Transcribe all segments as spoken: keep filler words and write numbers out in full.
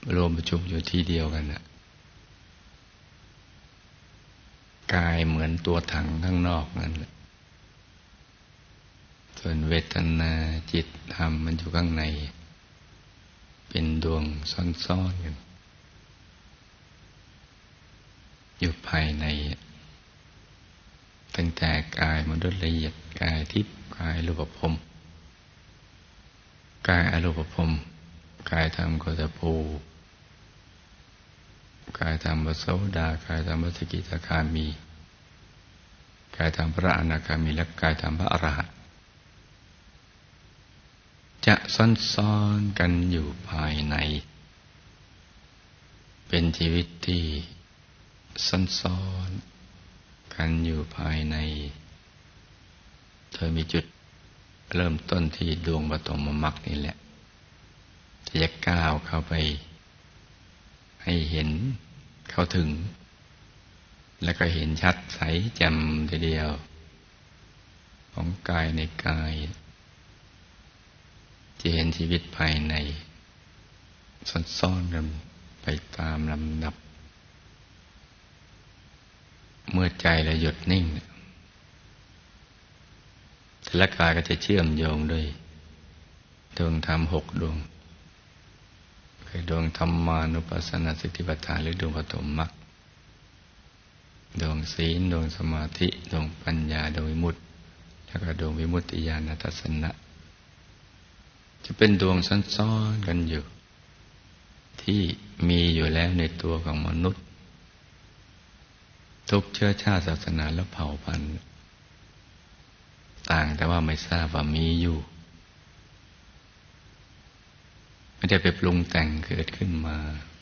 รวมประชุมอยู่ที่เดียวกันนะกายเหมือนตัวถังข้างนอกนั่นแหละส่วนเวทนาจิตธรรมมันอยู่ข้างในเป็นดวงซ่อนๆกันอยู่ภายในตั้งแต่กายมนุษย์ละเอียดกายทิพย์กายรูปภพกายอรูปภพกายธรรมโคตภูกายธรรมพระโสดากายธรรมพระสกิทาคามีกายธรรมพระอนาคามีและกายธรรมพระอรหันต์จะซ่อนๆกันอยู่ภายในเป็นชีวิตที่ซ่อนๆกันอยู่ภายในเธอมีจุดเริ่มต้นที่ดวงปฐมมรรคนี่แหละจะก้าวเข้าไปให้เห็นเข้าถึงแล้วก็เห็นชัดใสแจ่มทีเดียวของกายในกายจะเห็นชีวิตภายในซ่อนๆกันไปตามลำดับเมื่อใจเราหยุดนิ่งแต่ละกายก็จะเชื่อมโยงด้วยดวงธรรมหกดวงคือดวงธรรมานุปัสสนาสติปัฏฐานหรือดวงปฐมมรรคดวงศีลดวงสมาธิดวงปัญญาดวงวิมุตติแล้วก็ดวงวิมุตติญาณทัศนะจะเป็นดวงซ่อนๆกันอยู่ที่มีอยู่แล้วในตัวของมนุษย์ทุกเชื้อชาติศาสนาและเผ่าพันธุ์ต่างแต่ว่าไม่ทราบว่ามีอยู่ไม่ได้ไปปรุงแต่งเกิดขึ้นมา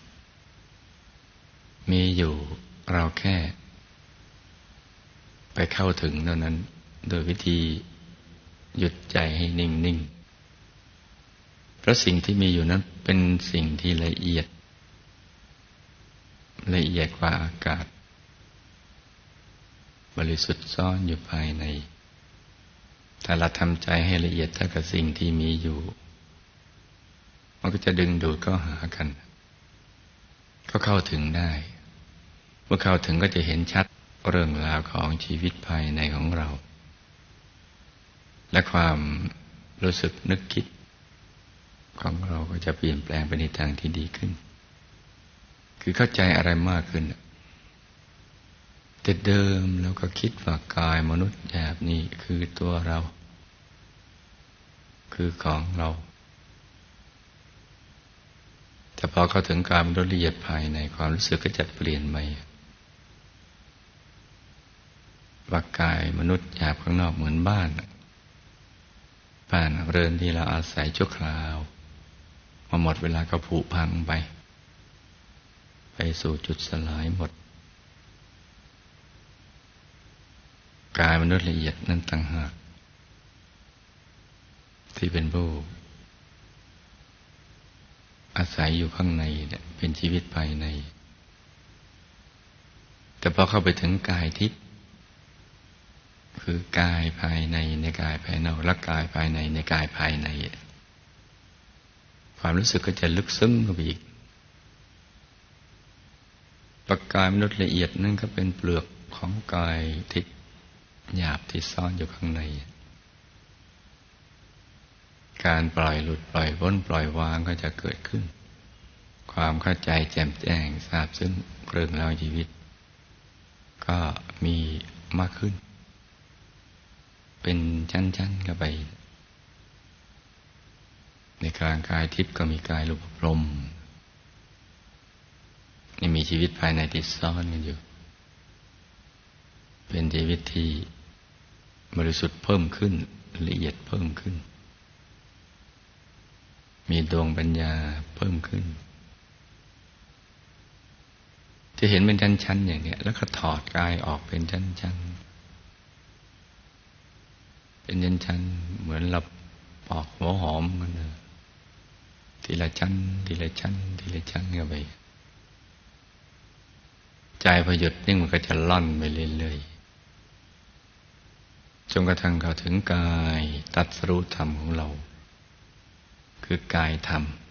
มีอยู่เราแค่ไปเข้าถึงเท่านั้นโดยวิธีหยุดใจให้นิ่งๆเพราะสิ่งที่มีอยู่นั้นเป็นสิ่งที่ละเอียดละเอียดกว่าอากาศบริสุทธิ์ซ่อนอยู่ภายในถ้าเราทำใจให้ละเอียดเท่ากับสิ่งที่มีอยู่มันก็จะดึงดูดเข้าหากันก็เข้าถึงได้เมื่อเข้าถึงก็จะเห็นชัดเรื่องราวของชีวิตภายในของเราและความรู้สึกนึกคิดของเราก็จะเปลี่ยนแปลงไปในทางที่ดีขึ้นคือเข้าใจอะไรมากขึ้นแต่เดิมเราก็คิดว่ากายมนุษย์หยาบนี่คือตัวเราคือของเราแต่พอเข้าถึงการละเอียดภายในความรู้สึกก็จะเปลี่ยนไปว่ากายมนุษย์หยาบข้างนอกเหมือนบ้านบ้านเรือนที่เราอาศัยชั่วคราวพอหมดเวลาก็ผุพังไปไปสู่จุดสลายหมดกายมนุษย์ละเอียดนั้นต่างหากที่เป็นผู้อาศัยอยู่ข้างในเป็นชีวิตภายในแต่พอเข้าไปถึงกายทิพย์คือกายภายในในกายภายนอกและกายภายในในกายภายในความรู้สึกก็จะลึกซึ้งเข้าไปอีกประกายมนุษย์ละเอียดนั่นก็เป็นเปลือกของกายทิพย์หยาบที่ซ่อนอยู่ข้างในการปล่อยหลุดปล่อยพ้นปล่อยวางก็จะเกิดขึ้นความเข้าใจแจ่มแจ้งทราบซึ้งเรื่องราวชีวิตก็มีมากขึ้นเป็นชั้นๆเข้าไปในกลางกายทิพย์ก็มีกายรูปพรหมนี่มีชีวิตภายในที่ซ่อนกันอยู่เป็นชีวิตที่บริสุทธิ์เพิ่มขึ้นละเอียดเพิ่มขึ้นมีดวงปัญญาเพิ่มขึ้นจะเห็นเป็นชั้นๆอย่างนี้แล้วก็ถอดกายออกเป็นชั้นๆเป็นชั้นๆเหมือนเราปอกหัวหอมกันเลยทีละชั้นทีละชั้นทีละชั้นเข้าไปใจพอหยุดนิ่งมันก็จะล่อนไปเรื่อยๆจนกระทั่งเข้าถึงกายตรัสรู้ธรรมของเราคือกายธรรม